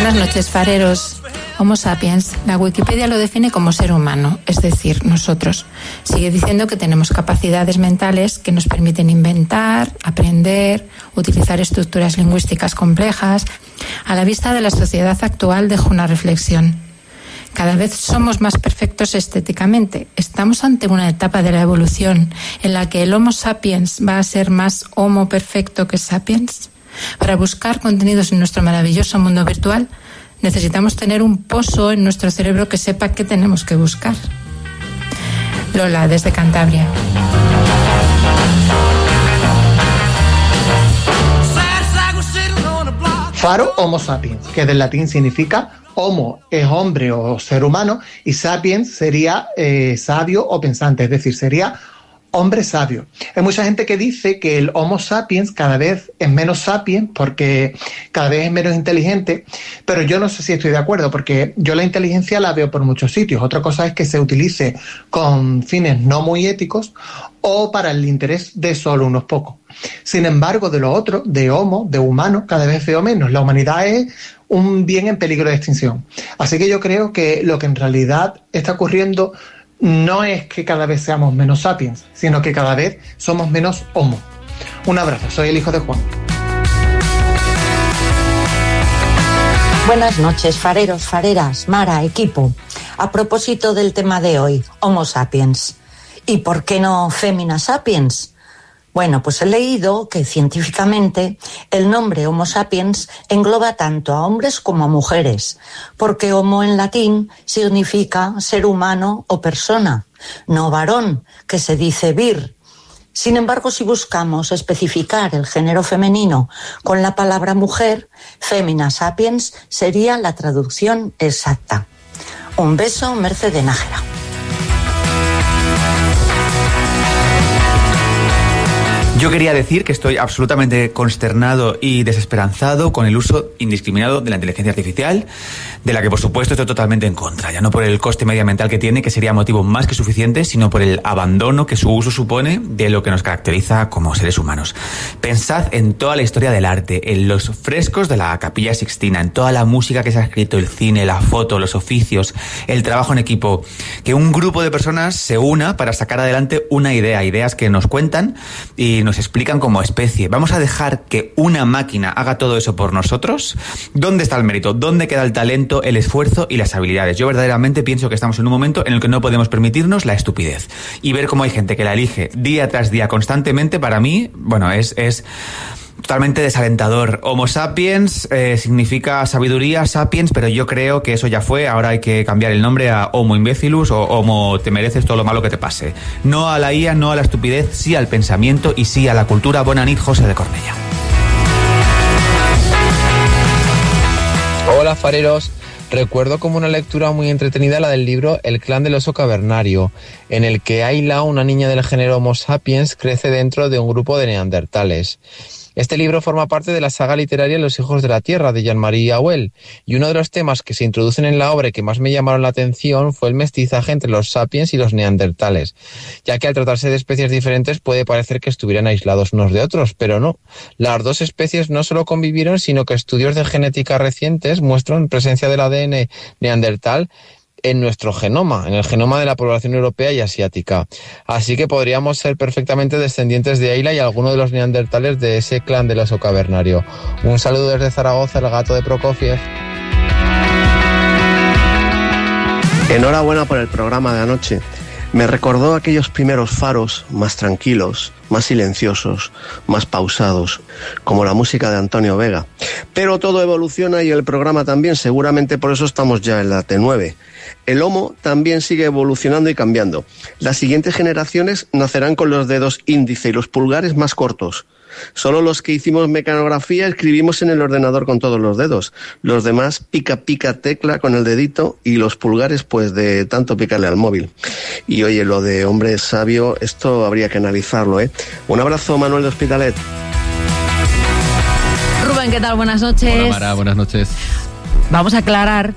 Buenas noches, fareros. Homo sapiens, la Wikipedia lo define como ser humano, es decir, nosotros. Sigue diciendo que tenemos capacidades mentales que nos permiten inventar, aprender, utilizar estructuras lingüísticas complejas. A la vista de la sociedad actual dejo una reflexión. Cada vez somos más perfectos estéticamente. Estamos ante una etapa de la evolución en la que el Homo sapiens va a ser más Homo perfecto que sapiens. Para buscar contenidos en nuestro maravilloso mundo virtual, necesitamos tener un pozo en nuestro cerebro que sepa qué tenemos que buscar. Lola, desde Cantabria. Faro, Homo sapiens, que del latín significa Homo es hombre o ser humano y sapiens sería sabio o pensante, es decir, sería hombre sabio. Hay mucha gente que dice que el Homo sapiens cada vez es menos sapiens porque cada vez es menos inteligente, pero yo no sé si estoy de acuerdo porque yo la inteligencia la veo por muchos sitios. Otra cosa es que se utilice con fines no muy éticos o para el interés de solo unos pocos. Sin embargo, de lo otro, de homo, de humano, cada vez veo menos. La humanidad es un bien en peligro de extinción. Así que yo creo que lo que en realidad está ocurriendo no es que cada vez seamos menos sapiens, sino que cada vez somos menos homo. Un abrazo, soy el hijo de Juan. Buenas noches, fareros, fareras, Mara, equipo. A propósito del tema de hoy, Homo sapiens. ¿Y por qué no Femina sapiens? Bueno, pues he leído que científicamente el nombre Homo sapiens engloba tanto a hombres como a mujeres, porque homo en latín significa ser humano o persona, no varón, que se dice vir. Sin embargo, si buscamos especificar el género femenino con la palabra mujer, Femina sapiens sería la traducción exacta. Un beso, Merce de Nájera. Yo quería decir que estoy absolutamente consternado y desesperanzado con el uso indiscriminado de la inteligencia artificial, de la que por supuesto estoy totalmente en contra, ya no por el coste medioambiental que tiene, que sería motivo más que suficiente, sino por el abandono que su uso supone de lo que nos caracteriza como seres humanos. Pensad en toda la historia del arte, en los frescos de la Capilla Sixtina, en toda la música que se ha escrito, el cine, la foto, los oficios, el trabajo en equipo, que un grupo de personas se una para sacar adelante una idea, ideas que nos cuentan y nos explican como especie. ¿Vamos a dejar que una máquina haga todo eso por nosotros? ¿Dónde está el mérito? ¿Dónde queda el talento, el esfuerzo y las habilidades? Yo verdaderamente pienso que estamos en un momento en el que no podemos permitirnos la estupidez. Y ver cómo hay gente que la elige día tras día constantemente, para mí, bueno, es totalmente desalentador. Homo sapiens significa sabiduría, sapiens, pero yo creo que eso ya fue. Ahora hay que cambiar el nombre a Homo imbécilus o Homo te mereces todo lo malo que te pase. No a la IA, no a la estupidez, sí al pensamiento y sí a la cultura. Bona nit, José de Cornellà. Hola, fareros. Recuerdo como una lectura muy entretenida la del libro El clan del oso cavernario, en el que Ayla, una niña del género Homo sapiens, crece dentro de un grupo de neandertales. Este libro forma parte de la saga literaria Los hijos de la tierra, de Jean-Marie Auel, y uno de los temas que se introducen en la obra y que más me llamaron la atención fue el mestizaje entre los sapiens y los neandertales, ya que al tratarse de especies diferentes puede parecer que estuvieran aislados unos de otros, pero no. Las dos especies no solo convivieron, sino que estudios de genética recientes muestran presencia del ADN neandertal en nuestro genoma, en el genoma de la población europea y asiática. Así que podríamos ser perfectamente descendientes de Ayla y alguno de los neandertales de ese clan del oso cavernario. Un saludo desde Zaragoza, el gato de Prokofiev. Enhorabuena por el programa de anoche. Me recordó aquellos primeros faros más tranquilos, más silenciosos, más pausados, como la música de Antonio Vega. Pero todo evoluciona y el programa también, seguramente por eso estamos ya en la T9. El Homo también sigue evolucionando y cambiando. Las siguientes generaciones nacerán con los dedos índice y los pulgares más cortos. Solo los que hicimos mecanografía escribimos en el ordenador con todos los dedos. Los demás pica tecla con el dedito y los pulgares pues de tanto picarle al móvil. Y oye, lo de hombre sabio, esto habría que analizarlo, ¿eh? Un abrazo, Manuel de Hospitalet. Rubén, ¿qué tal? Buenas noches. Hola, Mara, buenas noches. Vamos a aclarar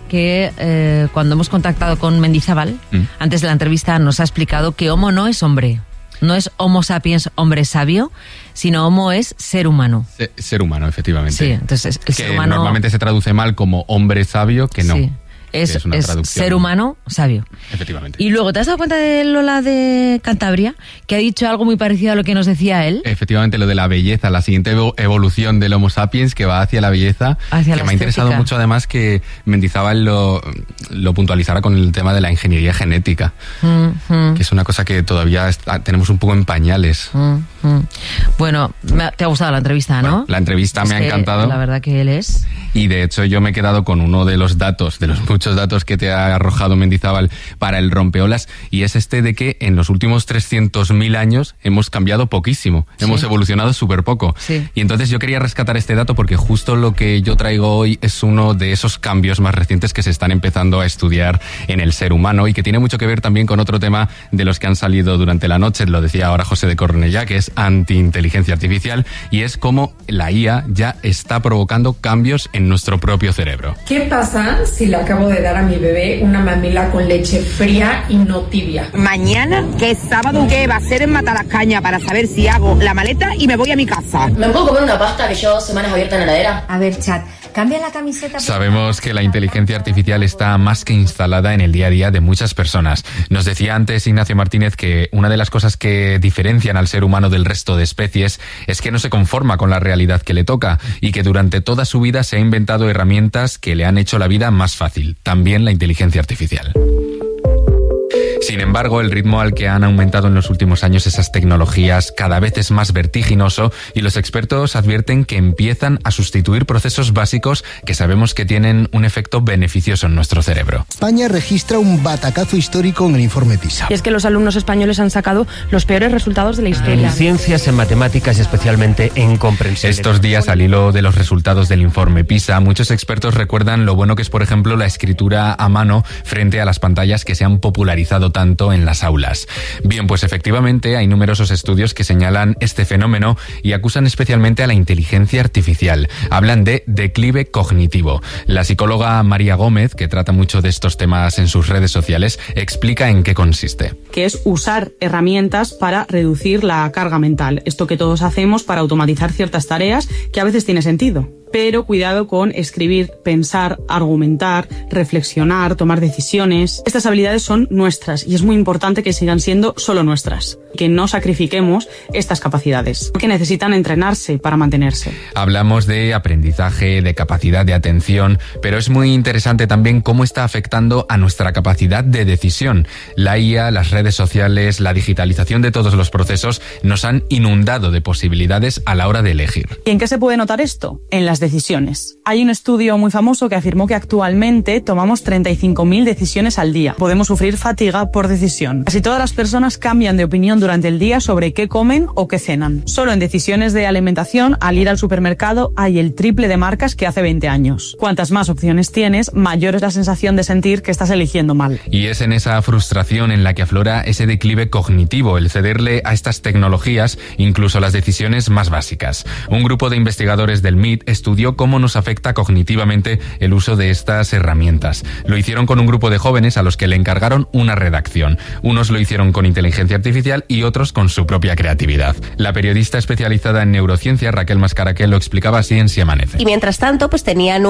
que cuando hemos contactado con Mendizábal, antes de la entrevista nos ha explicado que Homo no es hombre. No es Homo sapiens, hombre sabio, sino Homo es ser humano. Ser humano, efectivamente. Sí, entonces el ser humano... normalmente se traduce mal como hombre sabio, que no. Sí. Es ser humano sabio. Efectivamente. Y luego, ¿te has dado cuenta de Lola de Cantabria? Que ha dicho algo muy parecido a lo que nos decía él. Efectivamente, lo de la belleza, la siguiente evolución del Homo sapiens que va hacia la belleza. Hacia que la me ha interesado estética. mucho además que Mendizábal lo puntualizara con el tema de la ingeniería genética. Que es una cosa que todavía tenemos un poco en pañales. Bueno, te ha gustado la entrevista, ¿no? Bueno, la entrevista me ha encantado. La verdad que él es... Y de hecho yo me he quedado con uno de los datos, de los muchos datos que te ha arrojado Mendizábal para el rompeolas, y es este de que en los últimos 300.000 años hemos cambiado poquísimo, hemos evolucionado súper poco. Sí. Y entonces yo quería rescatar este dato porque justo lo que yo traigo hoy es uno de esos cambios más recientes que se están empezando a estudiar en el ser humano y que tiene mucho que ver también con otro tema de los que han salido durante la noche, lo decía ahora José de Cornellá, que es anti-inteligencia artificial, y es cómo la IA ya está provocando cambios en nuestro propio cerebro. ¿Qué pasa si le acabo de dar a mi bebé una mamila con leche fría y no tibia? Mañana, que es sábado, que va a ser en Matalascaña para saber si hago la maleta y me voy a mi casa. ¿Me puedo comer una pasta que llevo semanas abierta en la heladera? A ver, chat, cambia la camiseta. Sabemos que la inteligencia artificial está más que instalada en el día a día de muchas personas. Nos decía antes Ignacio Martínez que una de las cosas que diferencian al ser humano del resto de especies es que no se conforma con la realidad que le toca y que durante toda su vida se ha inventado herramientas que le han hecho la vida más fácil, también la inteligencia artificial. Sin embargo, el ritmo al que han aumentado en los últimos años esas tecnologías cada vez es más vertiginoso y los expertos advierten que empiezan a sustituir procesos básicos que sabemos que tienen un efecto beneficioso en nuestro cerebro. España registra un batacazo histórico en el informe PISA. Y es que los alumnos españoles han sacado los peores resultados de la historia. En ciencias, en matemáticas y especialmente en comprensión. Estos días, al hilo de los resultados del informe PISA, muchos expertos recuerdan lo bueno que es, por ejemplo, la escritura a mano frente a las pantallas que se han popularizado tanto en las aulas. Bien, pues efectivamente hay numerosos estudios que señalan este fenómeno y acusan especialmente a la inteligencia artificial. Hablan de declive cognitivo. La psicóloga María Gómez, que trata mucho de estos temas en sus redes sociales, explica en qué consiste. Que es usar herramientas para reducir la carga mental. Esto que todos hacemos para automatizar ciertas tareas que a veces tiene sentido. Pero cuidado con escribir, pensar, argumentar, reflexionar, tomar decisiones. Estas habilidades son nuestras y es muy importante que sigan siendo solo nuestras. Que no sacrifiquemos estas capacidades, que necesitan entrenarse para mantenerse. Hablamos de aprendizaje, de capacidad de atención, pero es muy interesante también cómo está afectando a nuestra capacidad de decisión. La IA, las redes sociales, la digitalización de todos los procesos nos han inundado de posibilidades a la hora de elegir. ¿Y en qué se puede notar esto? En las decisiones. Hay un estudio muy famoso que afirmó que actualmente tomamos 35.000 decisiones al día. Podemos sufrir fatiga por decisión. Casi todas las personas cambian de opinión durante el día sobre qué comen o qué cenan. Solo en decisiones de alimentación, al ir al supermercado, hay el triple de marcas que hace 20 años. Cuantas más opciones tienes, mayor es la sensación de sentir que estás eligiendo mal. Y es en esa frustración en la que aflora ese declive cognitivo, el cederle a estas tecnologías incluso las decisiones más básicas. Un grupo de investigadores del MIT estudió cómo nos afecta cognitivamente el uso de estas herramientas. Lo hicieron con un grupo de jóvenes a los que le encargaron una redacción. Unos lo hicieron con inteligencia artificial y otros con su propia creatividad. La periodista especializada en neurociencia, Raquel Mascaraquel, lo explicaba así en Si Amanece. Y mientras tanto, pues tenían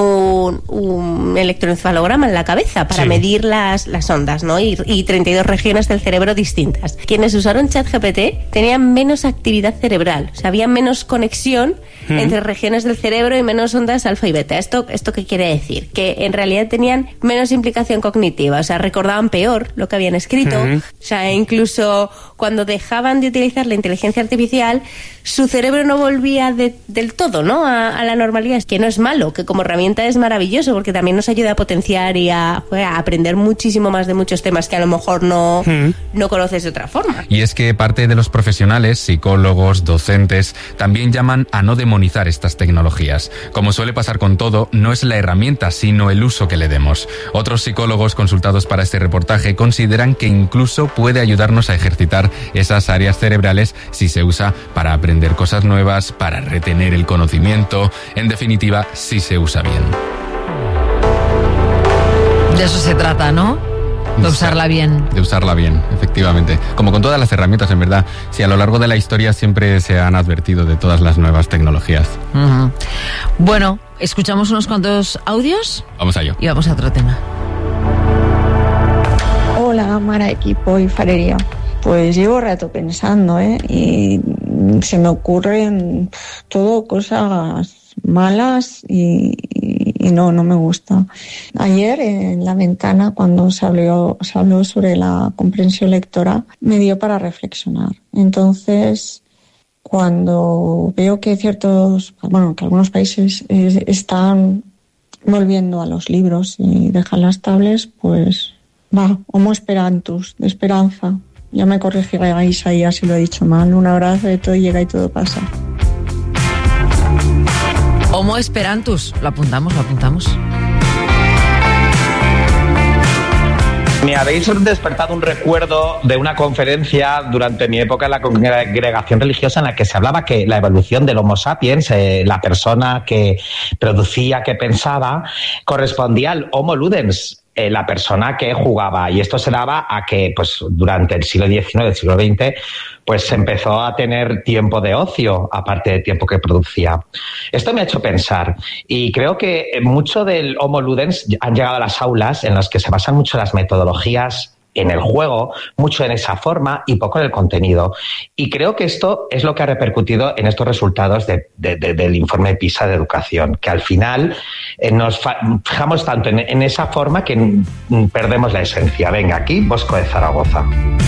un electroencefalograma en la cabeza para medir las ondas, ¿no? Y 32 regiones del cerebro distintas. Quienes usaron ChatGPT tenían menos actividad cerebral, o sea, había menos conexión entre regiones del cerebro y menos ondas alfa y beta. ¿Esto qué quiere decir? Que en realidad tenían menos implicación cognitiva, o sea, recordaban peor lo que habían escrito, o sea, incluso cuando dejaban de utilizar la inteligencia artificial, su cerebro no volvía del todo, ¿no? A la normalidad, que no es malo, que como herramienta es maravilloso, porque también nos ayuda a potenciar y a aprender muchísimo más de muchos temas que a lo mejor no conoces de otra forma. Y es que parte de los profesionales, psicólogos, docentes, también llaman a no demonizar estas tecnologías. Como suele pasar con todo, no es la herramienta, sino el uso que le demos. Otros psicólogos consultados para este reportaje consideran que incluso puede ayudarnos a ejercitar esas áreas cerebrales si se usa para aprender cosas nuevas, para retener el conocimiento, en definitiva, si se usa bien. De eso se trata, ¿no? De usarla bien. De usarla bien, efectivamente. Como con todas las herramientas, en verdad. Sí, a lo largo de la historia siempre se han advertido de todas las nuevas tecnologías. Uh-huh. Bueno, ¿escuchamos unos cuantos audios? Vamos a ello. Y vamos a otro tema. Hola, Mara, equipo y farería. Pues llevo rato pensando, y se me ocurren todo cosas malas y no me gusta. Ayer en La Ventana, cuando se habló sobre la comprensión lectora, me dio para reflexionar. Entonces, cuando veo que que algunos países están volviendo a los libros y dejan las tablets, pues homo esperantus, de esperanza. Ya me corregirá Isaías si lo he dicho mal. Un abrazo, de todo llega y todo pasa. Homo esperantus, lo apuntamos. Me habéis despertado un recuerdo de una conferencia durante mi época en la congregación religiosa en la que se hablaba que la evolución del Homo sapiens, la persona que producía, que pensaba, correspondía al Homo ludens, la persona que jugaba. Y esto se daba a que pues durante el siglo XIX, el siglo XX, pues se empezó a tener tiempo de ocio, aparte del tiempo que producía. Esto me ha hecho pensar, y creo que mucho del Homo ludens han llegado a las aulas en las que se basan mucho las metodologías en el juego, mucho en esa forma y poco en el contenido. Y creo que esto es lo que ha repercutido en estos resultados del informe PISA de educación, que al final nos fijamos tanto en esa forma que perdemos la esencia. Venga, aquí Bosco de Zaragoza.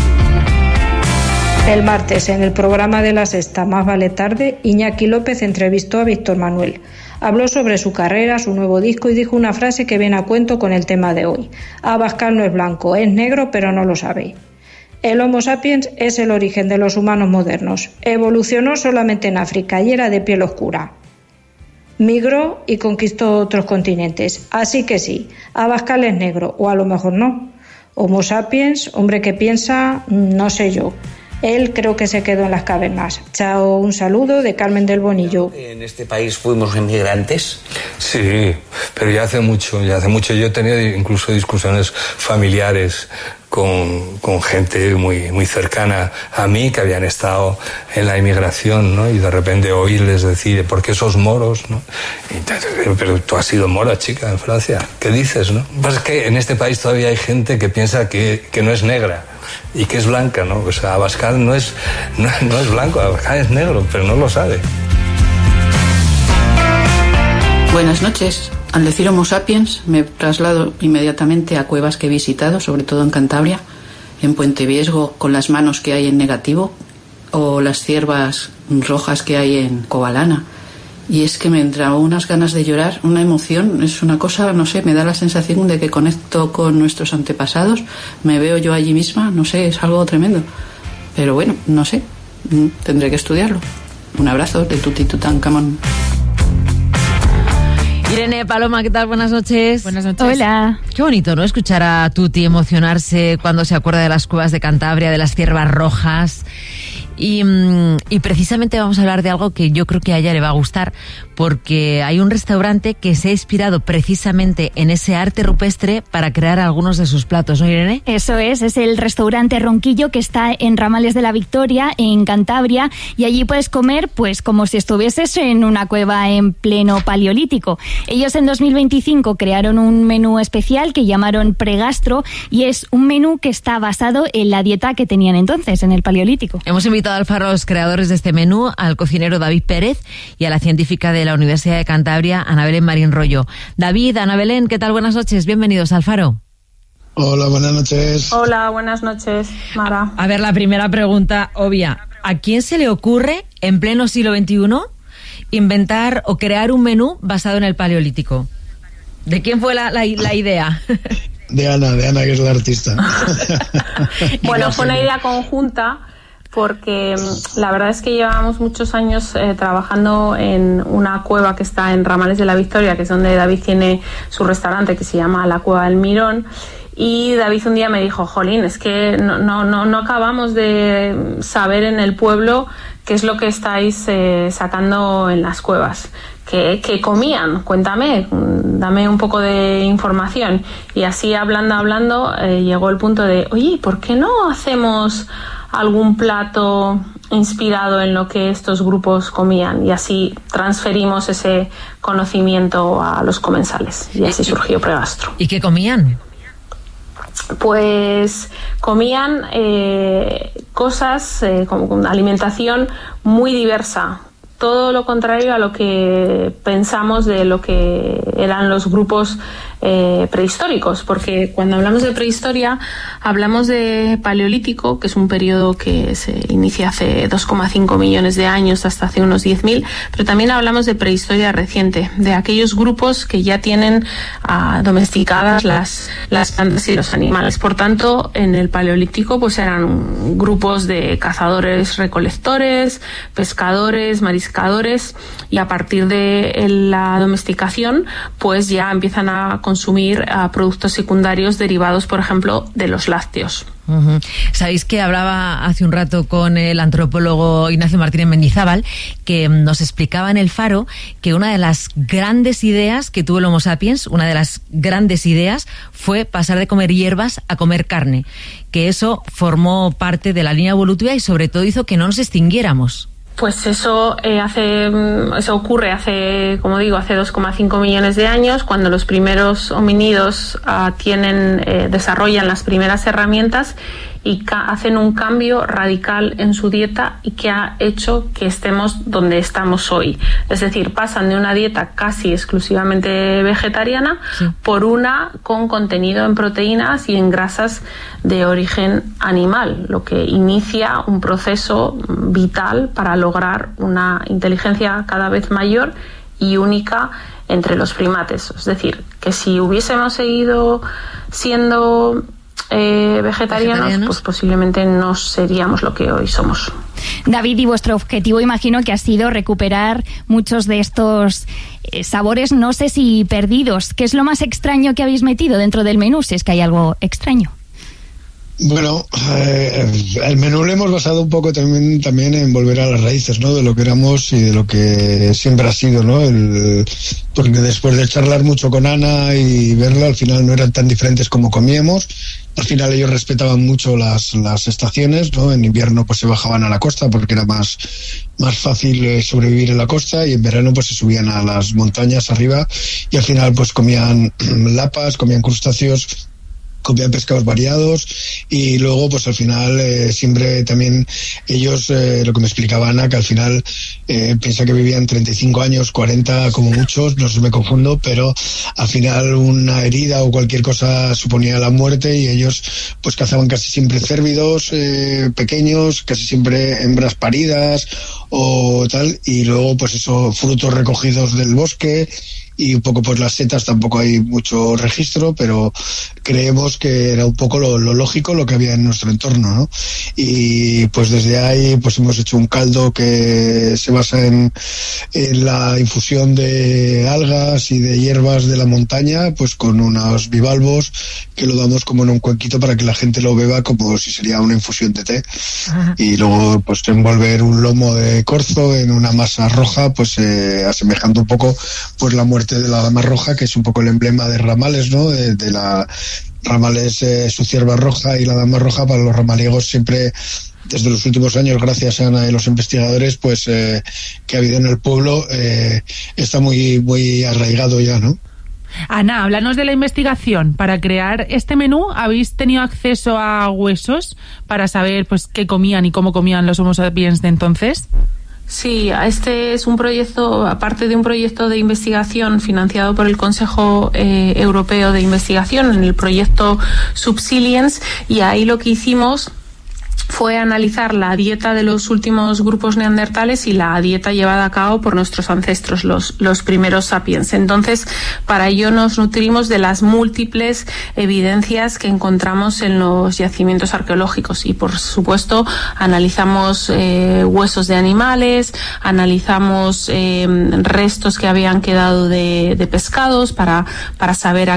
El martes, en el programa de La Sexta, Más vale tarde, Iñaki López entrevistó a Víctor Manuel. Habló sobre su carrera, su nuevo disco y dijo una frase que viene a cuento con el tema de hoy. Abascal no es blanco, es negro, pero no lo sabe. El Homo sapiens es el origen de los humanos modernos. Evolucionó solamente en África y era de piel oscura. Migró y conquistó otros continentes. Así que sí, Abascal es negro, o a lo mejor no. Homo sapiens, hombre que piensa, no sé yo. Él creo que se quedó en las cavernas. Chao, un saludo de Carmen del Bonillo. ¿En este país fuimos inmigrantes? Sí, pero ya hace mucho. Yo he tenido incluso discusiones familiares con gente muy cercana a mí que habían estado en la inmigración, ¿no? Y de repente oírles decir, ¿por qué esos moros? ¿No? Pero tú has sido mora, chica, en Francia. ¿Qué dices, no? Lo que pasa es que en este país todavía hay gente que piensa que no es negra y que es blanca, ¿no? O sea, Abascal no es blanco, Abascal es negro, pero no lo sabe. Buenas noches. Al decir Homo sapiens me traslado inmediatamente a cuevas que he visitado, sobre todo en Cantabria, en Puente Viesgo, con las manos que hay en negativo, o las ciervas rojas que hay en Covalana. Y es que me entra unas ganas de llorar, una emoción, es una cosa, no sé, me da la sensación de que conecto con nuestros antepasados, me veo yo allí misma, no sé, es algo tremendo. Pero bueno, no sé, tendré que estudiarlo. Un abrazo de Tuti Tutankamón. Irene, Paloma, ¿qué tal? Buenas noches. Buenas noches. Hola. Qué bonito, ¿no? Escuchar a Tuti emocionarse cuando se acuerda de las cuevas de Cantabria, de las ciervas rojas. Y precisamente vamos a hablar de algo que yo creo que a ella le va a gustar, porque hay un restaurante que se ha inspirado precisamente en ese arte rupestre para crear algunos de sus platos, ¿no, Irene? Eso es el restaurante Ronquillo, que está en Ramales de la Victoria, en Cantabria, y allí puedes comer pues como si estuvieses en una cueva en pleno paleolítico. Ellos en 2025 crearon un menú especial que llamaron Pregastro, y es un menú que está basado en la dieta que tenían entonces, en el paleolítico. Hemos invitado al Faro a los creadores de este menú, al cocinero David Pérez y a la científica de la Universidad de Cantabria, Ana Belén Marín Rollo. David, Ana Belén, ¿qué tal? Buenas noches, bienvenidos al Faro. Hola, buenas noches. Hola, buenas noches, Mara. A ver, la primera pregunta obvia. ¿A quién se le ocurre, en pleno siglo XXI, inventar o crear un menú basado en el Paleolítico? ¿De quién fue la idea? De Ana, que es la artista. Bueno, fue una idea conjunta porque la verdad es que llevamos muchos años trabajando en una cueva que está en Ramales de la Victoria, que es donde David tiene su restaurante, que se llama La Cueva del Mirón. Y David un día me dijo, jolín, es que no acabamos de saber en el pueblo qué es lo que estáis sacando en las cuevas. ¿Qué comían? Cuéntame, dame un poco de información. Y así hablando, llegó el punto de, oye, ¿por qué no hacemos algún plato inspirado en lo que estos grupos comían? Y así transferimos ese conocimiento a los comensales. Y así surgió Pregastro. ¿Y qué comían? Pues comían cosas con alimentación muy diversa, todo lo contrario a lo que pensamos de lo que eran los grupos prehistóricos, porque cuando hablamos de prehistoria hablamos de paleolítico, que es un periodo que se inicia hace 2,5 millones de años hasta hace unos 10.000, pero también hablamos de prehistoria reciente, de aquellos grupos que ya tienen domesticadas las plantas y los animales. Por tanto, en el paleolítico pues eran grupos de cazadores, recolectores, pescadores, mariscadores, y a partir de la domesticación pues ya empiezan a consumir productos secundarios derivados, por ejemplo, de los lácteos. Sabéis que hablaba hace un rato con el antropólogo Ignacio Martínez Mendizábal, que nos explicaba en El Faro que una de las grandes ideas que tuvo el Homo sapiens, una de las grandes ideas, fue pasar de comer hierbas a comer carne, que eso formó parte de la línea evolutiva y sobre todo hizo que no nos extinguiéramos. Pues eso ocurre hace, como digo, hace 2,5 millones de años, cuando los primeros homínidos desarrollan las primeras herramientas y hacen un cambio radical en su dieta y que ha hecho que estemos donde estamos hoy. Es decir, pasan de una dieta casi exclusivamente vegetariana por una con contenido en proteínas y en grasas de origen animal, lo que inicia un proceso vital para lograr una inteligencia cada vez mayor y única entre los primates. Es decir, que si hubiésemos seguido siendo vegetarianos, pues posiblemente no seríamos lo que hoy somos. David, y vuestro objetivo imagino que ha sido recuperar muchos de estos sabores, no sé si perdidos. ¿Qué es lo más extraño que habéis metido dentro del menú, si es que hay algo extraño? Bueno, el menú lo hemos basado un poco también en volver a las raíces, ¿no? De lo que éramos y de lo que siempre ha sido, ¿no? Porque después de charlar mucho con Ana y verlo, al final no eran tan diferentes como comíamos. Al final ellos respetaban mucho las estaciones, ¿no? En invierno pues se bajaban a la costa porque era más fácil sobrevivir en la costa, y en verano pues se subían a las montañas arriba y al final pues comían lapas, comían crustáceos, comían pescados variados, y luego pues al final siempre también ellos, lo que me explicaba Ana, que al final piensa que vivían 35 años, 40 como muchos, no sé si me confundo, pero al final una herida o cualquier cosa suponía la muerte, y ellos pues cazaban casi siempre cérvidos pequeños, casi siempre hembras paridas o tal, y luego pues eso, frutos recogidos del bosque. Y un poco pues las setas tampoco hay mucho registro, pero creemos que era un poco lo lógico, lo que había en nuestro entorno, ¿no? Y pues desde ahí pues hemos hecho un caldo que se basa en la infusión de algas y de hierbas de la montaña, pues con unos bivalvos que lo damos como en un cuenquito para que la gente lo beba como si sería una infusión de té. Ajá. Y luego pues envolver un lomo de corzo en una masa roja, pues asemejando un poco pues la muerte de la dama roja, que es un poco el emblema de Ramales, ¿no? De la Ramales, su cierva roja, y la dama roja para los ramaliegos siempre, desde los últimos años, gracias a Ana y los investigadores, pues que ha habido en el pueblo, está muy, muy arraigado ya, ¿no? Ana, háblanos de la investigación. Para crear este menú, ¿habéis tenido acceso a huesos para saber pues qué comían y cómo comían los Homo sapiens de entonces? Sí, este es un proyecto, aparte de un proyecto de investigación financiado por el Consejo Europeo de Investigación, en el proyecto Subsilience, y ahí lo que hicimos fue analizar la dieta de los últimos grupos neandertales y la dieta llevada a cabo por nuestros ancestros, los primeros sapiens. Entonces, para ello nos nutrimos de las múltiples evidencias que encontramos en los yacimientos arqueológicos y, por supuesto, analizamos huesos de animales, analizamos restos que habían quedado de pescados para saber a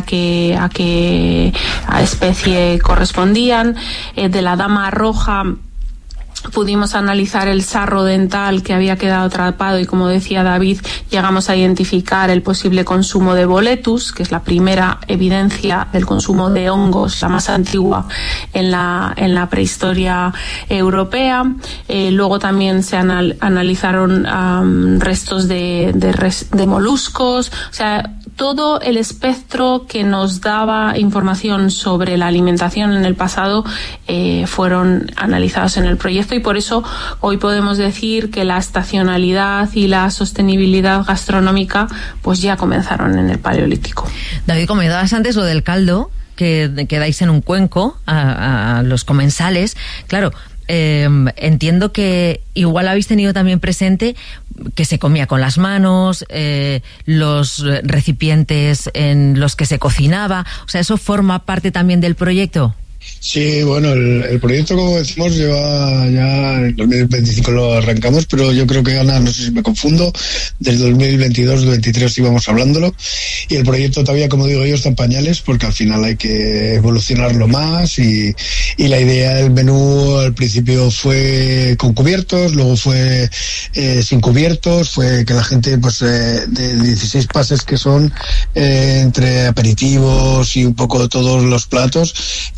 qué especie correspondían. De la dama roja pudimos analizar el sarro dental que había quedado atrapado y, como decía David, llegamos a identificar el posible consumo de boletus, que es la primera evidencia del consumo de hongos, la más antigua en la prehistoria europea. Luego también se analizaron restos de moluscos, o sea, todo el espectro que nos daba información sobre la alimentación en el pasado fueron analizados en el proyecto, y por eso hoy podemos decir que la estacionalidad y la sostenibilidad gastronómica pues ya comenzaron en el Paleolítico. David, comentabas antes lo del caldo que dais en un cuenco a los comensales. Claro, entiendo que igual habéis tenido también presente que se comía con las manos, los recipientes en los que se cocinaba, o sea, ¿eso forma parte también del proyecto? Sí, bueno, el proyecto, como decimos, lleva ya en 2025 lo arrancamos, pero yo creo que, Ana, no sé si me confundo, desde 2022-2023 íbamos hablándolo, y el proyecto todavía, como digo yo, está en pañales, porque al final hay que evolucionarlo más, y la idea del menú al principio fue con cubiertos, luego fue sin cubiertos, fue que la gente, pues, de 16 pases que son entre aperitivos y un poco todos los platos,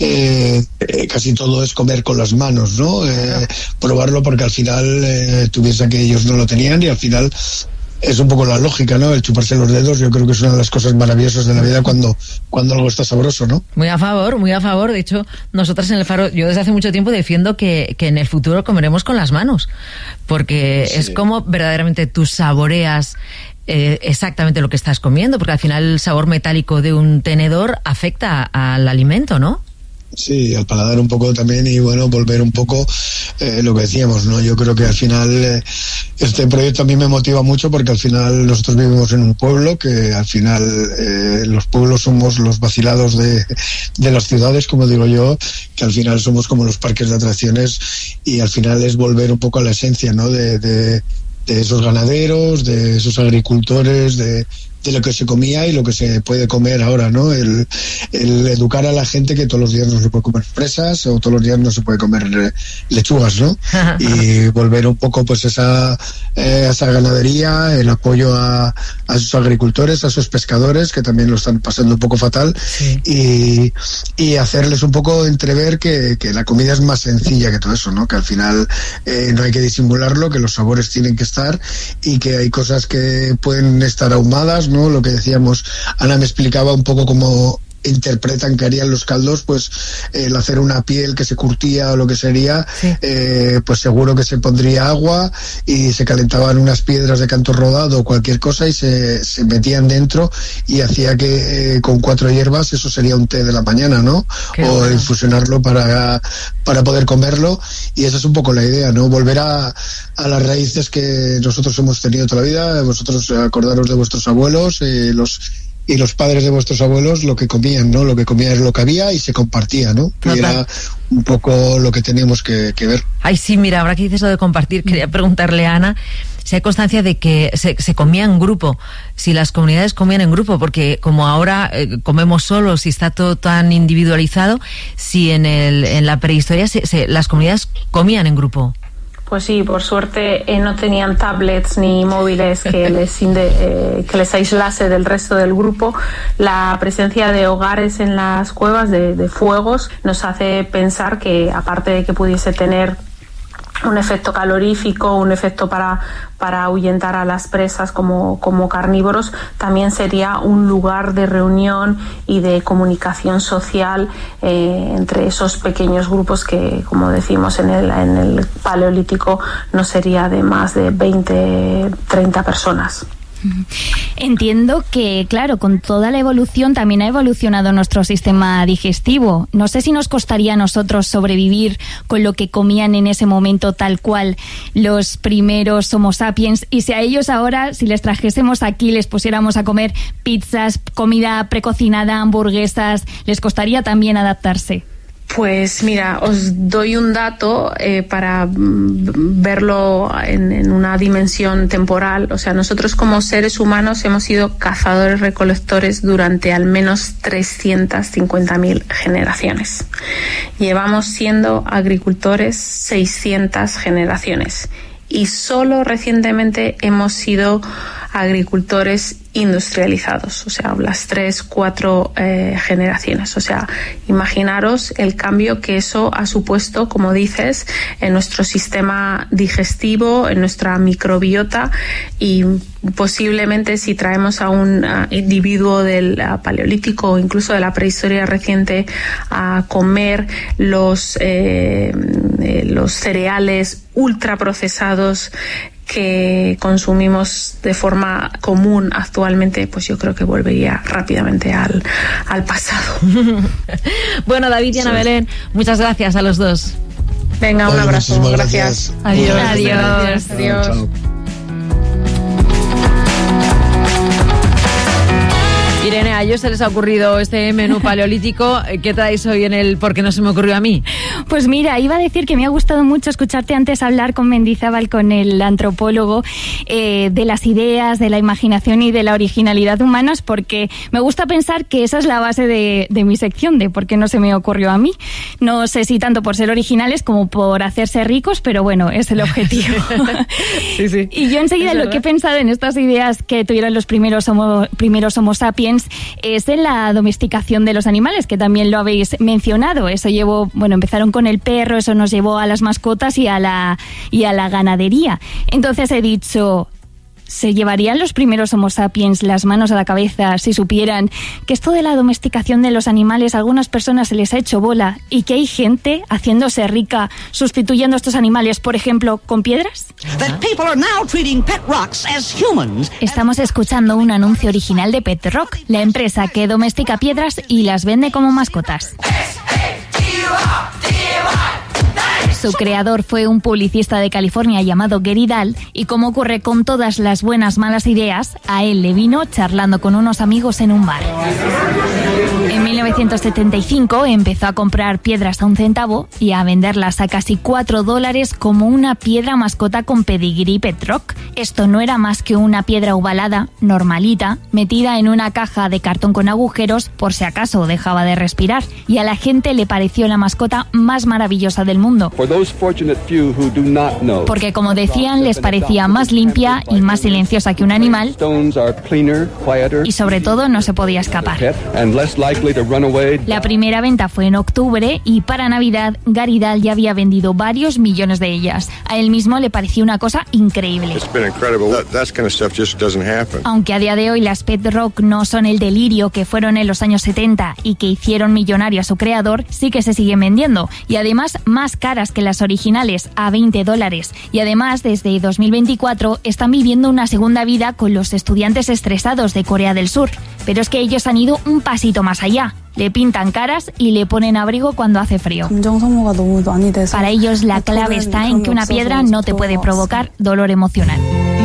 casi todo es comer con las manos, ¿no? Probarlo, porque al final tú piensas que ellos no lo tenían, y al final es un poco la lógica, ¿no? El chuparse los dedos, yo creo que es una de las cosas maravillosas de la vida cuando algo está sabroso, ¿no? Muy a favor, muy a favor. De hecho, nosotras en El Faro, yo desde hace mucho tiempo defiendo que en el futuro comeremos con las manos, porque sí, es como verdaderamente tú saboreas exactamente lo que estás comiendo, porque al final el sabor metálico de un tenedor afecta al alimento, ¿no? Sí, al paladar un poco también, y bueno, volver un poco lo que decíamos, ¿no? Yo creo que al final este proyecto a mí me motiva mucho, porque al final nosotros vivimos en un pueblo que al final los pueblos somos los vacilados de las ciudades, como digo yo, que al final somos como los parques de atracciones, y al final es volver un poco a la esencia, ¿no? De esos ganaderos, de esos agricultores, de lo que se comía y lo que se puede comer ahora, ¿no? El educar a la gente que todos los días no se puede comer fresas, o todos los días no se puede comer lechugas, ¿no? Y volver un poco, pues, esa ganadería, el apoyo a esos agricultores, a esos pescadores que también lo están pasando un poco fatal, sí. Y hacerles un poco entrever que la comida es más sencilla que todo eso, ¿no? Que al final no hay que disimularlo, que los sabores tienen que estar, y que hay cosas que pueden estar ahumadas, ¿no? Lo que decíamos, Ana me explicaba un poco cómo interpretan que harían los caldos, pues el hacer una piel que se curtía o lo que sería, sí. Pues seguro que se pondría agua y se calentaban unas piedras de canto rodado o cualquier cosa, y se metían dentro, y hacía que con 4 hierbas eso sería un té de la mañana, ¿no? Qué o bueno. Infusionarlo para poder comerlo, y esa es un poco la idea, ¿no? Volver a las raíces que nosotros hemos tenido toda la vida. Vosotros acordaros de vuestros abuelos, y los padres de vuestros abuelos, lo que comían, ¿no? Lo que comían es lo que había y se compartía, ¿no? Y era un poco lo que teníamos que ver. Ay, sí, mira, ahora que dices lo de compartir, quería preguntarle a Ana si hay constancia de que se comía en grupo, si las comunidades comían en grupo, porque como ahora comemos solos y está todo tan individualizado, si en la prehistoria las comunidades comían en grupo. Pues sí, por suerte no tenían tablets ni móviles que les aislase del resto del grupo. La presencia de hogares en las cuevas, de fuegos, nos hace pensar que, aparte de que pudiese tener un efecto calorífico, un efecto para ahuyentar a las presas como carnívoros, también sería un lugar de reunión y de comunicación social entre esos pequeños grupos que, como decimos, en el Paleolítico no sería de más de 20, 30 personas. Entiendo que, claro, con toda la evolución también ha evolucionado nuestro sistema digestivo. No sé si nos costaría a nosotros sobrevivir con lo que comían en ese momento tal cual los primeros Homo sapiens, y si a ellos ahora, si les trajésemos aquí, les pusiéramos a comer pizzas, comida precocinada, hamburguesas, ¿les costaría también adaptarse? Pues mira, os doy un dato para verlo en una dimensión temporal. O sea, nosotros como seres humanos hemos sido cazadores-recolectores durante al menos 350.000 generaciones. Llevamos siendo agricultores 600 generaciones. Y solo recientemente hemos sido agricultores industrializados, o sea, las 3-4 generaciones. O sea, imaginaros el cambio que eso ha supuesto, como dices, en nuestro sistema digestivo, en nuestra microbiota, y posiblemente si traemos a un individuo del paleolítico o incluso de la prehistoria reciente a comer los cereales ultraprocesados que consumimos de forma común actualmente, pues yo creo que volvería rápidamente al pasado. Bueno, David y Ana Belén, muchas gracias a los dos. Venga, un abrazo. Gracias. Adiós. Adiós. Adiós. Chao. Irene, a ellos se les ha ocurrido este menú paleolítico. ¿Qué traéis hoy en el por qué no se me ocurrió a mí? Pues mira, iba a decir que me ha gustado mucho escucharte antes hablar con Mendizábal, con el antropólogo, de las ideas, de la imaginación y de la originalidad humanas, porque me gusta pensar que esa es la base de mi sección, de por qué no se me ocurrió a mí. No sé si tanto por ser originales como por hacerse ricos, pero bueno, es el objetivo. Sí, sí. Y yo enseguida lo que he pensado en estas ideas que tuvieron los primeros Homo sapiens es en la domesticación de los animales, que también lo habéis mencionado. Eso empezaron con el perro, eso nos llevó a las mascotas y a la ganadería. Entonces he dicho, ¿se llevarían los primeros Homo sapiens las manos a la cabeza si supieran que esto de la domesticación de los animales a algunas personas se les ha hecho bola y que hay gente haciéndose rica sustituyendo a estos animales, por ejemplo, con piedras? Estamos escuchando un anuncio original de Pet Rock, la empresa que domestica piedras y las vende como mascotas. Su creador fue un publicista de California llamado Gary Dahl, y como ocurre con todas las buenas malas ideas, a él le vino charlando con unos amigos en un bar. En 1975 empezó a comprar piedras a 1 centavo y a venderlas a casi $4 como una piedra mascota con pedigrí Pet Rock. Esto no era más que una piedra ovalada, normalita, metida en una caja de cartón con agujeros por si acaso dejaba de respirar, y a la gente le pareció la mascota más maravillosa del mundo. Porque, como decían, les parecía más limpia y más silenciosa que un animal, y sobre todo no se podía escapar. La primera venta fue en octubre y para Navidad Gary Dahl ya había vendido varios millones de ellas. A él mismo le pareció una cosa increíble. Aunque a día de hoy las Pet Rock no son el delirio que fueron en los años 70 y que hicieron millonario a su creador, sí que se siguen vendiendo, y además más caras que las originales, a $20. Y además, desde 2024 están viviendo una segunda vida con los estudiantes estresados de Corea del Sur. Pero es que ellos han ido un pasito más allá. Le pintan caras y le ponen abrigo cuando hace frío. Para ellos la clave está en que una piedra no te puede provocar dolor emocional.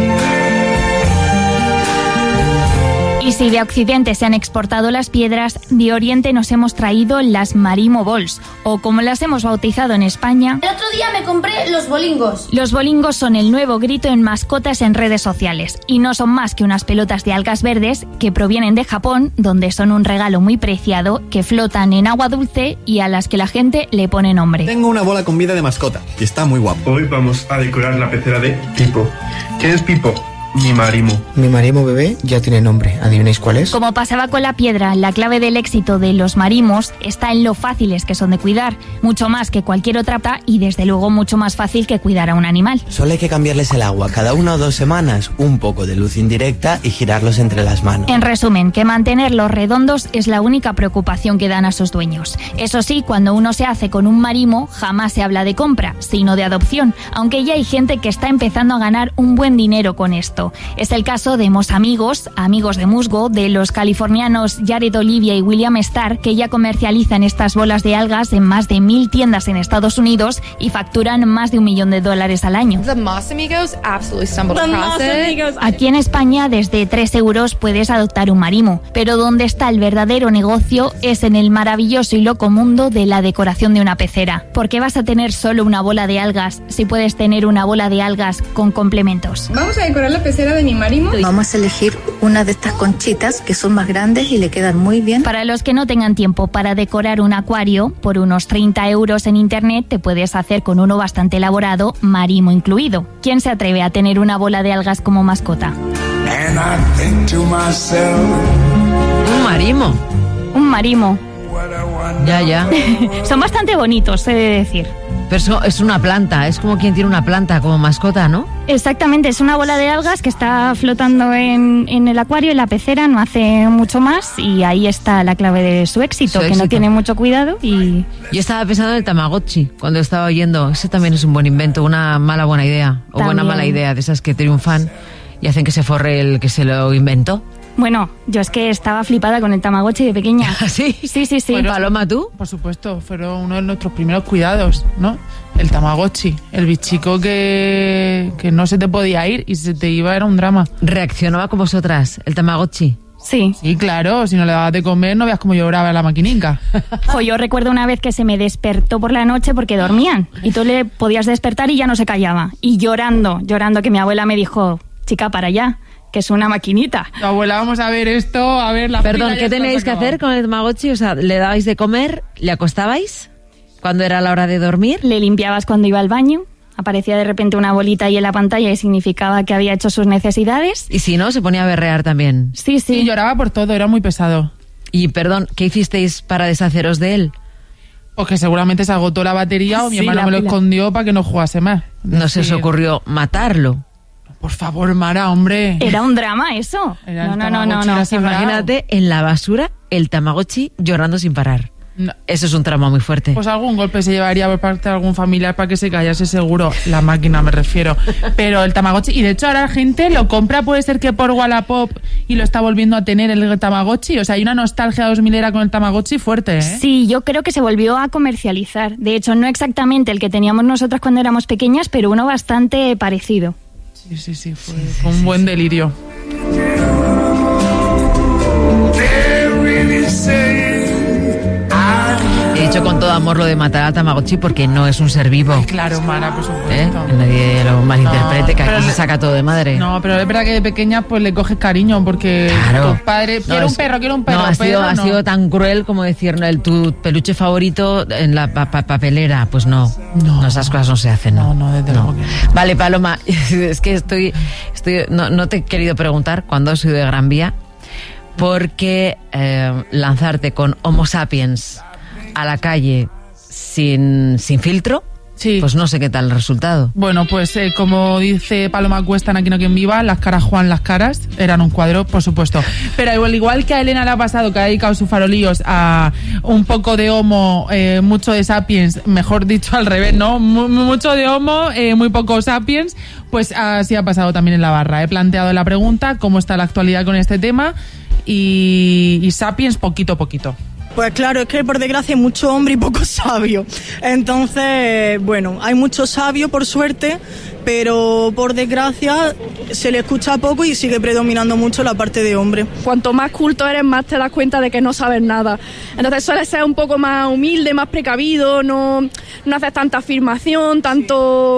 Y si de Occidente se han exportado las piedras, de Oriente nos hemos traído las Marimo Balls, o como las hemos bautizado en España... El otro día me compré los bolingos. Los bolingos son el nuevo grito en mascotas en redes sociales, y no son más que unas pelotas de algas verdes que provienen de Japón, donde son un regalo muy preciado, que flotan en agua dulce y a las que la gente le pone nombre. Tengo una bola con vida de mascota, y está muy guapo. Hoy vamos a decorar la pecera de Pipo. ¿Quién es Pipo? Mi marimo. Mi marimo bebé ya tiene nombre. ¿Adivináis cuál es? Como pasaba con la piedra, la clave del éxito de los marimos está en lo fáciles que son de cuidar, mucho más que cualquier otra planta y desde luego mucho más fácil que cuidar a un animal. Solo hay que cambiarles el agua cada 1 o 2 semanas, un poco de luz indirecta y girarlos entre las manos. En resumen, que mantenerlos redondos es la única preocupación que dan a sus dueños. Eso sí, cuando uno se hace con un marimo, jamás se habla de compra, sino de adopción, aunque ya hay gente que está empezando a ganar un buen dinero con esto. esto. Es el caso de Mos Amigos de musgo, de los californianos Jared Olivia y William Starr, que ya comercializan estas bolas de algas en más de 1.000 tiendas en Estados Unidos y facturan más de $1 millón al año. Aquí en España, desde 3 euros puedes adoptar un marimo, pero donde está el verdadero negocio es en el maravilloso y loco mundo de la decoración de una pecera. ¿Por qué vas a tener solo una bola de algas si puedes tener una bola de algas con complementos? Vamos a decorar la pecera de mi marimo. Vamos a elegir una de estas conchitas que son más grandes y le quedan muy bien. Para los que no tengan tiempo para decorar un acuario, por unos 30 euros en internet te puedes hacer con uno bastante elaborado, marimo incluido. ¿Quién se atreve a tener una bola de algas como mascota? Un marimo. Un marimo. Ya. Son bastante bonitos, he de decir. Pero es una planta, es como quien tiene una planta como mascota, ¿no? Exactamente, es una bola de algas que está flotando en el acuario, en la pecera, no hace mucho más y ahí está la clave de su éxito, que no tiene mucho cuidado y... Yo estaba pensando en el Tamagotchi, cuando estaba oyendo, ese también es un buen invento, una buena idea, o buena mala idea, de esas que triunfan y hacen que se forre el que se lo inventó. Bueno, yo es que estaba flipada con el Tamagotchi de pequeña. ¿Sí? Sí. Bueno, Paloma, ¿tú? Por supuesto, fueron uno de nuestros primeros cuidados, ¿no? El Tamagotchi, el bichico que no se te podía ir y si se te iba era un drama. ¿Reaccionaba con vosotras el Tamagotchi? Sí. Sí, claro, si no le dabas de comer no veas cómo lloraba la maquinica. Yo recuerdo una vez que se me despertó por la noche porque dormían y tú le podías despertar y ya no se callaba. Y llorando, que mi abuela me dijo, chica, para allá, que es una maquinita. Abuela, vamos a ver esto, a ver la... Perdón, ¿qué tenéis que hacer con el Tamagotchi? O sea, ¿le dabais de comer? ¿Le acostabais cuando era la hora de dormir? Le limpiabas cuando iba al baño. Aparecía de repente una bolita ahí en la pantalla y significaba que había hecho sus necesidades. Y si no, se ponía a berrear también. Sí. Sí, lloraba por todo, era muy pesado. Y perdón, ¿qué hicisteis para deshaceros de él? Pues que seguramente se agotó la batería o mi hermano me lo escondió para que no jugase más. ¿No se os ocurrió matarlo? Por favor, Mara, hombre. Era un drama eso. No. Imagínate en la basura el Tamagotchi llorando sin parar. No. Eso es un trauma muy fuerte. Pues algún golpe se llevaría por parte de algún familiar para que se callase seguro. La máquina me refiero. Pero el Tamagotchi, y de hecho ahora la gente lo compra, puede ser que por Wallapop y lo está volviendo a tener el Tamagotchi. O sea, hay una nostalgia 2000era con el Tamagotchi fuerte, ¿eh? Sí, yo creo que se volvió a comercializar. De hecho, no exactamente el que teníamos nosotras cuando éramos pequeñas, pero uno bastante parecido. Sí, fue un buen delirio. He dicho con todo amor lo de matar a Tamagotchi porque no es un ser vivo. Ay, claro, Mara, por supuesto. Que nadie lo malinterprete, que aquí se saca todo de madre. No, pero es verdad que de pequeña pues le coges cariño porque tu padre quiero un perro. No, ha sido tan cruel como decir tu peluche favorito en la papelera. Pues no, esas cosas no se hacen. No, desde luego que no. Vale, Paloma, es que no te he querido preguntar cuándo has ido de Gran Vía, porque lanzarte con Homo sapiens a la calle sin filtro, sí. Pues no sé qué tal el resultado. Bueno, pues como dice Paloma Cuesta en Aquí no quien viva, las caras Juan, las caras eran un cuadro, por supuesto. Pero igual que a Elena le ha pasado, que ha dedicado sus farolillos a un poco de Homo, mucho de Sapiens, mejor dicho al revés, ¿no? Mucho de Homo, muy poco Sapiens, pues así ha pasado también en la barra. He planteado la pregunta, ¿cómo está la actualidad con este tema? Y Sapiens poquito a poquito. Pues claro, es que por desgracia hay mucho hombre y poco sabio. Entonces, bueno, hay mucho sabio por suerte, pero por desgracia se le escucha poco y sigue predominando mucho la parte de hombre. Cuanto más culto eres, más te das cuenta de que no sabes nada. Entonces sueles ser un poco más humilde, más precavido, no haces tanta afirmación, tanta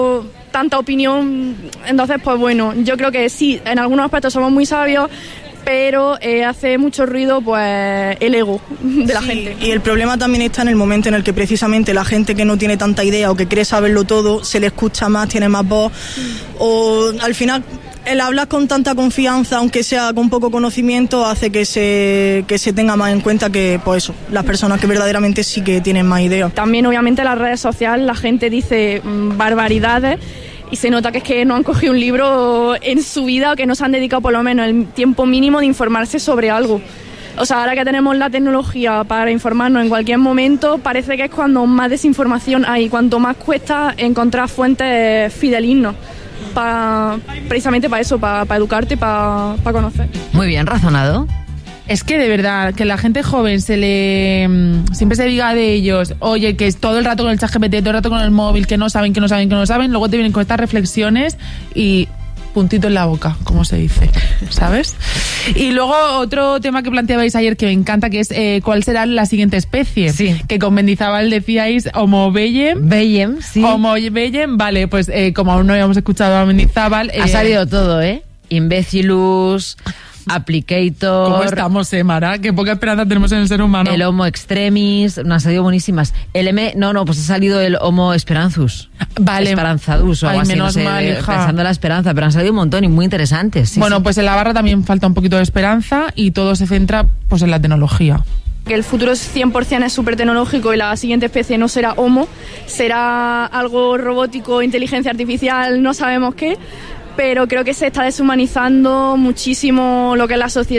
opinión. Entonces, pues bueno, yo creo que sí, en algunos aspectos somos muy sabios, pero hace mucho ruido pues el ego de la gente. Y el problema también está en el momento en el que precisamente la gente que no tiene tanta idea o que cree saberlo todo, se le escucha más, tiene más voz, o al final el hablar con tanta confianza, aunque sea con poco conocimiento, hace que se tenga más en cuenta que, pues eso, las personas que verdaderamente sí que tienen más idea. También obviamente en las redes sociales la gente dice barbaridades y se nota que es que no han cogido un libro en su vida o que no se han dedicado por lo menos el tiempo mínimo de informarse sobre algo. O sea, ahora que tenemos la tecnología para informarnos en cualquier momento, parece que es cuando más desinformación hay, cuanto más cuesta encontrar fuentes fidedignas. precisamente para eso, para educarte, para conocer. Muy bien razonado. Es que de verdad, que la gente joven siempre se diga de ellos, oye, que es todo el rato con el ChatGPT, todo el rato con el móvil, que no saben, luego te vienen con estas reflexiones y puntito en la boca, como se dice, ¿sabes? Y luego otro tema que planteabais ayer que me encanta, que es cuál será la siguiente especie. Sí. Que con Mendizábal decíais Homo Bellem. Bellem, sí. Homo Bellem, vale, pues como aún no habíamos escuchado a Mendizábal... Ha salido todo, Imbécilus... Applicator. ¿Cómo estamos, Mara? Qué poca esperanza tenemos en el ser humano. El Homo extremis, nos han salido buenísimas. Pues ha salido el Homo esperanzus. Vale. Esperanzadus o algo así, menos mal, hija. Pensando en la esperanza, pero han salido un montón y muy interesantes. Sí, bueno, pues en la barra también falta un poquito de esperanza y todo se centra pues en la tecnología. Que el futuro 100% es súper tecnológico y la siguiente especie no será Homo, será algo robótico, inteligencia artificial, no sabemos qué, pero creo que se está deshumanizando muchísimo lo que es la sociedad.